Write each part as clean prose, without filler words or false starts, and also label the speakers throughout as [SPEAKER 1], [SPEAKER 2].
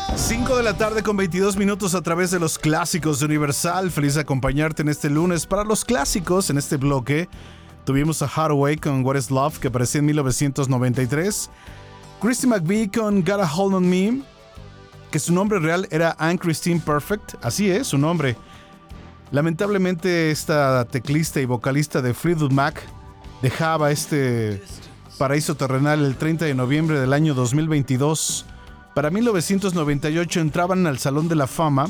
[SPEAKER 1] 5 de la tarde con 22 minutos a través de los clásicos de Universal. Feliz de acompañarte en este lunes. Para los clásicos, en este bloque, tuvimos a Hathaway con What is Love, que apareció en 1993. Christy McVie con Got a Hold on Me, que su nombre real era Anne Christine Perfect. Así es, su nombre. Lamentablemente, esta teclista y vocalista de Fleetwood Mac dejaba este paraíso terrenal el 30 de noviembre del año 2022. Para 1998 entraban al Salón de la Fama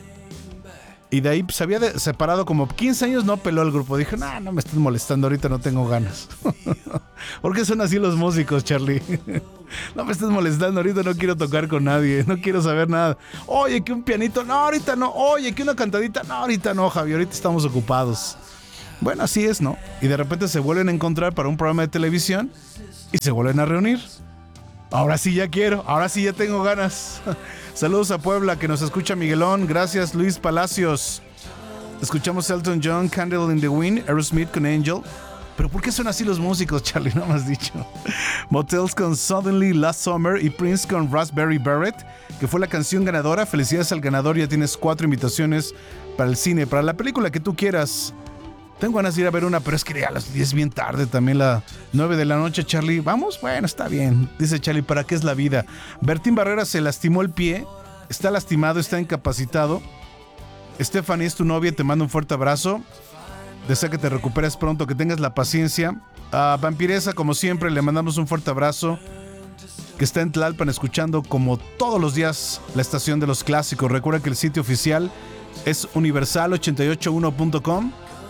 [SPEAKER 1] y de ahí se había separado como 15 años, no peló al grupo. Dijo, no me estés molestando, ahorita no tengo ganas. ¿Por qué son así los músicos, Charlie? No me estés molestando, ahorita no quiero tocar con nadie, no quiero saber nada. Oye, que un pianito, no, ahorita no. Oye, que una cantadita, no, ahorita no, Javi, ahorita estamos ocupados. Bueno, así es, ¿no? Y de repente se vuelven a encontrar para un programa de televisión y se vuelven a reunir. Ahora sí ya quiero, ahora sí ya tengo ganas. Saludos a Puebla, que nos escucha Miguelón. Gracias, Luis Palacios. Escuchamos Elton John, Candle in the Wind, Aerosmith con Angel. ¿Pero por qué son así los músicos, Charlie? No me has dicho. Motels con Suddenly Last Summer y Prince con Raspberry Beret, que fue la canción ganadora. Felicidades al ganador, ya tienes 4 invitaciones para el cine, para la película que tú quieras. Tengo ganas de ir a ver una, pero es que ya a las 10 bien tarde, también las 9 de la noche, Charlie. ¿Vamos? Bueno, está bien. Dice Charlie, ¿para qué es la vida? Bertín Barrera se lastimó el pie, está lastimado, está incapacitado. Stephanie es tu novia, te mando un fuerte abrazo. Desea que te recuperes pronto, que tengas la paciencia. A Vampiresa, como siempre, le mandamos un fuerte abrazo. Que está en Tlalpan escuchando como todos los días la estación de los clásicos. Recuerda que el sitio oficial es universal881.com.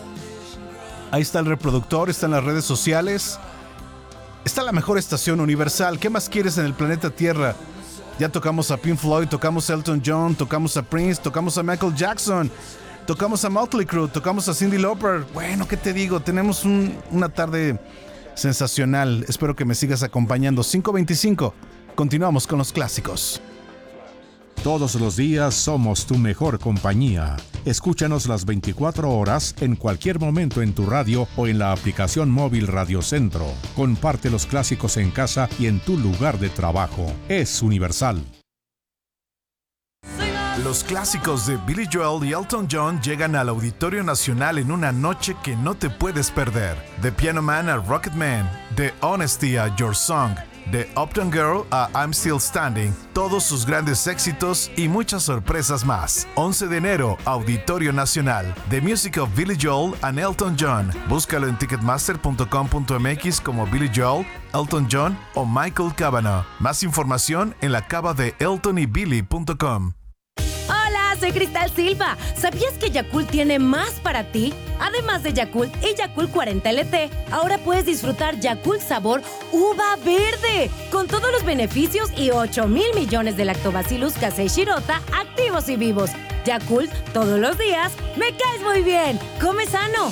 [SPEAKER 1] Ahí está el reproductor, está en las redes sociales. Está la mejor estación Universal. ¿Qué más quieres en el planeta Tierra? Ya tocamos a Pink Floyd, tocamos a Elton John, tocamos a Prince, tocamos a Michael Jackson, tocamos a Motley Crue, tocamos a Cyndi Lauper. Bueno, ¿qué te digo? Tenemos una tarde sensacional. Espero que me sigas acompañando. 5:25. Continuamos con los clásicos.
[SPEAKER 2] Todos los días somos tu mejor compañía. Escúchanos las 24 horas en cualquier momento en tu radio o en la aplicación móvil Radio Centro. Comparte los clásicos en casa y en tu lugar de trabajo. Es Universal.
[SPEAKER 1] Los clásicos de Billy Joel y Elton John llegan al Auditorio Nacional en una noche que no te puedes perder. De Piano Man a Rocket Man, de Honesty a Your Song, de Uptown Girl a I'm Still Standing, todos sus grandes éxitos y muchas sorpresas más. 11 de enero, Auditorio Nacional. The Music of Billy Joel and Elton John. Búscalo en ticketmaster.com.mx como Billy Joel, Elton John o Michael Cavanaugh. Más información en la cava de eltonybilly.com.
[SPEAKER 3] Hola, soy Cristal Silva. ¿Sabías que Yakult tiene más para ti? Además de Yakult y Yakult 40 LT, ahora puedes disfrutar Yakult sabor uva verde, con todos los beneficios y 8,000 millones de Lactobacillus casei shirota activos y vivos. Yakult, todos los días, me caes muy bien. Come sano.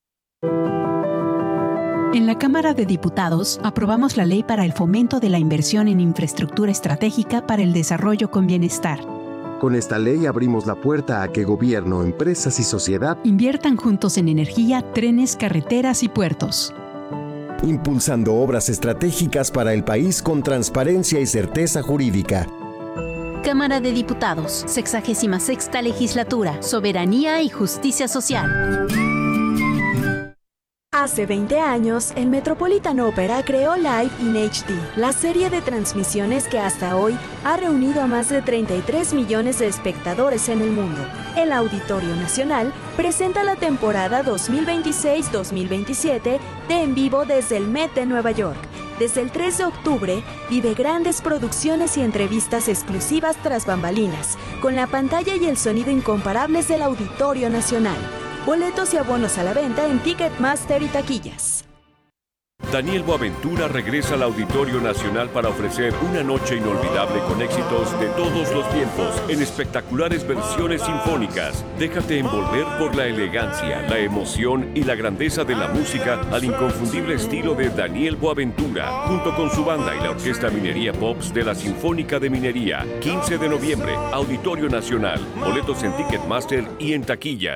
[SPEAKER 4] En la Cámara de Diputados aprobamos la Ley para el Fomento de la Inversión en Infraestructura Estratégica para el Desarrollo con Bienestar.
[SPEAKER 5] Con esta ley abrimos la puerta a que gobierno, empresas y sociedad
[SPEAKER 4] inviertan juntos en energía, trenes, carreteras y puertos,
[SPEAKER 5] impulsando obras estratégicas para el país con transparencia y certeza jurídica.
[SPEAKER 6] Cámara de Diputados, 66ª Legislatura, Soberanía y Justicia Social.
[SPEAKER 7] Hace 20 años, el Metropolitan Opera creó Live in HD, la serie de transmisiones que hasta hoy ha reunido a más de 33 millones de espectadores en el mundo. El Auditorio Nacional presenta la temporada 2026-2027 de En Vivo desde el Met de Nueva York. Desde el 3 de octubre, vive grandes producciones y entrevistas exclusivas tras bambalinas, con la pantalla y el sonido incomparables del Auditorio Nacional. Boletos y abonos a la venta en Ticketmaster y taquillas.
[SPEAKER 8] Daniel Boaventura regresa al Auditorio Nacional para ofrecer una noche inolvidable con éxitos de todos los tiempos en espectaculares versiones sinfónicas. Déjate envolver por la elegancia, la emoción y la grandeza de la música al inconfundible estilo de Daniel Boaventura, junto con su banda y la Orquesta Minería Pops de la Sinfónica de Minería. 15 de noviembre, Auditorio Nacional. Boletos en Ticketmaster y en taquillas.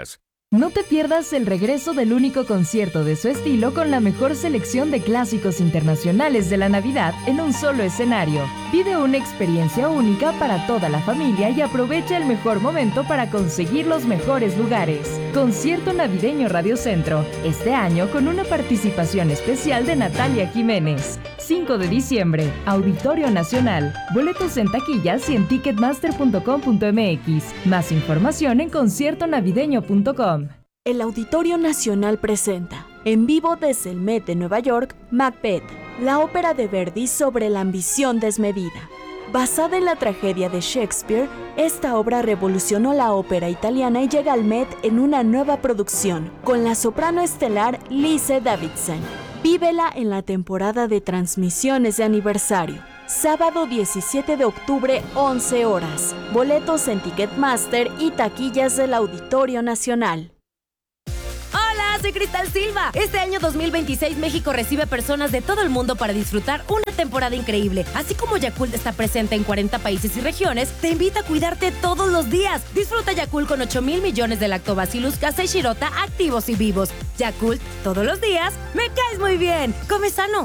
[SPEAKER 9] No te pierdas el regreso del único concierto de su estilo con la mejor selección de clásicos internacionales de la Navidad en un solo escenario. Vive una experiencia única para toda la familia y aprovecha el mejor momento para conseguir los mejores lugares. Concierto Navideño Radio Centro, este año con una participación especial de Natalia Jiménez. 5 de diciembre, Auditorio Nacional. Boletos en taquillas y en ticketmaster.com.mx. Más información en conciertonavideño.com.
[SPEAKER 7] El Auditorio Nacional presenta, en vivo desde el Met de Nueva York, Macbeth, la ópera de Verdi sobre la ambición desmedida. Basada en la tragedia de Shakespeare, esta obra revolucionó la ópera italiana y llega al Met en una nueva producción, con la soprano estelar Lise Davidson. Vívela en la temporada de transmisiones de aniversario. Sábado 17 de octubre, 11 horas. Boletos en Ticketmaster y taquillas del Auditorio Nacional.
[SPEAKER 3] Hola, soy Cristal Silva. Este año 2026 México recibe personas de todo el mundo para disfrutar una temporada increíble. Así como Yakult está presente en 40 países y regiones, te invita a cuidarte todos los días. Disfruta Yakult con 8,000 millones de Lactobacillus casei shirota activos y vivos. Yakult, todos los días, me caes muy bien. Come sano.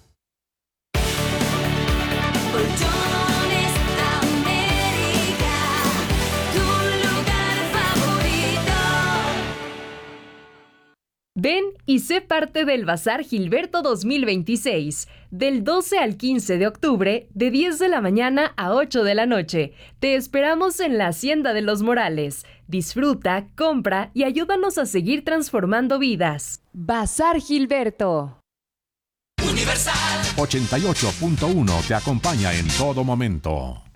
[SPEAKER 9] Ven y sé parte del Bazar Gilberto 2026, del 12 al 15 de octubre, de 10 de la mañana a 8 de la noche. Te esperamos en la Hacienda de los Morales. Disfruta, compra y ayúdanos a seguir transformando vidas.
[SPEAKER 10] Bazar Gilberto.
[SPEAKER 2] Universal 88.1 te acompaña en todo momento.